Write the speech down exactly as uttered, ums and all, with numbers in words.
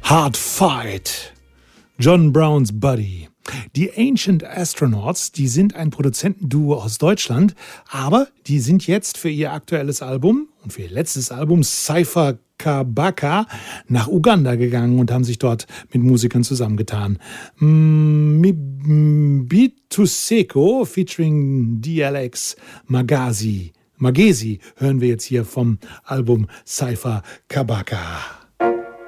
Hard Fight. John Brown's Buddy. Die Ancient Astronauts, die sind ein Produzentenduo aus Deutschland, aber die sind jetzt für ihr aktuelles Album und für ihr letztes Album Cypher Kabaka nach Uganda gegangen und haben sich dort mit Musikern zusammengetan. Bituseko featuring D L X Magazi. Magesi hören wir jetzt hier vom Album Cypher Kabaka.